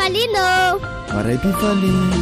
pifaliana maray pifaliana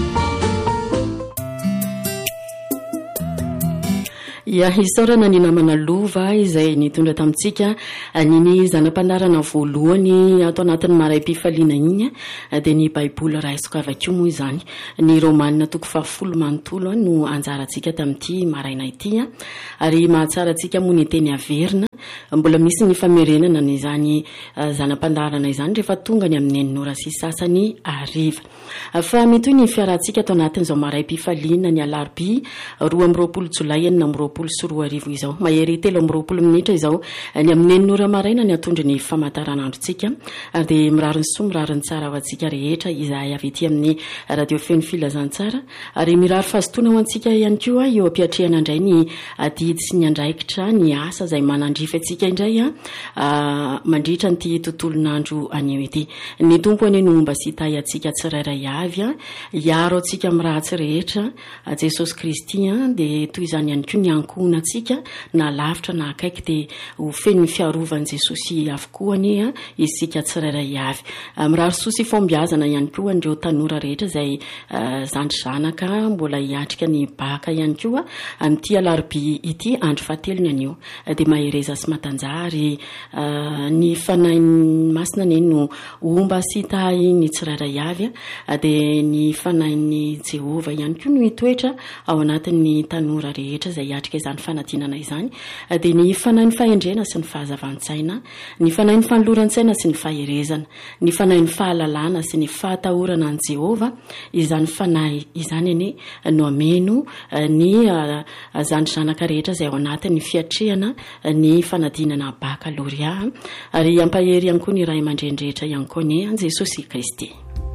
ia hisaorana ny namana lova izay nitondra tamintsika niny zanam-pandarana voalohany atao anatin'ny maray pifaliana iny dia ny baiboly raha isokavakio moa izany ny romanina toko 10 manontolo no anjarantsika tamin'ity maraina ity ary mahatsara antsika moa ny teny averina mbola misy ny famerenana n'izany zanam-pandarana izany rehefa tonga ny amin'ny eninora sy sasany ariva fa mitoy ny fiarantsika atao anatin'izao maray pifaliana ny alarobia 12 jolay 4 sy 2 arivo izao mahery 13 minitra izao ny amin'ny eninora maraina ny atondry ny famataranandrontsika ary dia mirary ny soa mirary ny tsara ho antsika rehetra izay avy ety amin'ny radio feno filazantsara ary mirary fahazotoana ho antsika ihany koa eo ampiatrehana indray ny didy sy ny andraikitra ny asa izay manandrify antsika indray mandritra nyity tontolonandro anio ity ny tompo any no mba sy tay antsika tsirairay avy hiaro antsika amin'ny ratsy rehetra Jesosy Kristy dia toy izany ihany koa ny ankohona antsika na lavitra na akaiky dia ho feno ny fiarovan'i Jesosy avokoa any isika tsirairay avy mirary soa sy fombiazana ihany koa andreo tanora rehetra izay zandry zanaka mbola hiatrika ny baka ihany koa amin'ity alarobia ity andro fahatelony anio dia mahereza sy matanjary ny fanahin'ny masina neny no omba sy tay ny tsirairay avy dia ny fanahin'ny Jehova ihany koa no hitoetra ao anatin'ny tanora rehetra izay hiatrika izany fanadinana izany dia ny fanahin'ny fahendrena sy ny fahazavan-tsaina ny fanahin'ny fanoloran-tsaina sy ny faherezana ny fanahin'ny fahalalana sy ny fahatahorana an' Jehova izany fanahy izany anie no ameno ny zandry zanaka rehetra izay ao anatin'ny fiatrehana ny fanadinana bakaloria ary ampahery ihany koa ny ray aman-dreny-drehetra ihany koa ny Jesosy Kristy.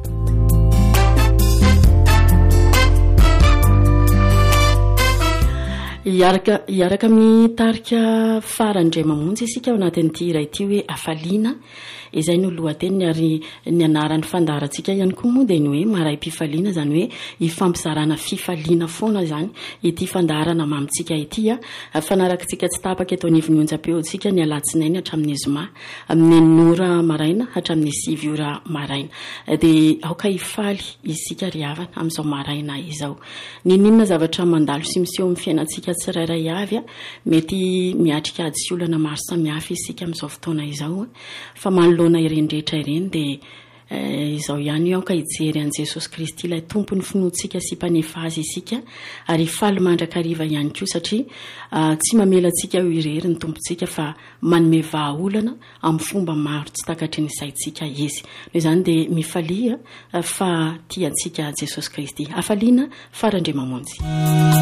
Iaraka amin'ny tarika farandray mamonjy isika ao anatin'ity iray ity hoe afaliana izay no lohateny ary ny anaran'ny fandarantsika ihany koa moa dia ny hoe maray pifaliana izany hoe hifampizarana fifaliana foana izany ity fandarana mamintsika ity fanarakintsika tsy tapaka eto anivon'ny onjam-peo antsika ny alatsinainy hatramin'ny zoma amin'ny eninora maraina hatramin'ny 7 ora maraina dia aoka hifaly isika ry havana amin'izao maraina izao ninona zavatra mandalo sy miseho amin'ny fiainantsika tsirairay avy mety miatrika ady sy olana maro samihafa isika amin'izao fotoana izao fa manoloana ireny rehetra ireny dia izao ihany aoka hijery an' Jesosy Kristy ilay tompony finoantsika sy mpanefa azy isika ary faly mandrakariva ihany koa satria tsy mamela antsika ho irery ny tompontsika fa manome vahaolana amin'ny fomba maro tsy takatry ny saintsika izy noho izany dia mifalia fa tiantsika Jesosy Kristy afaliana farandray mamonjy.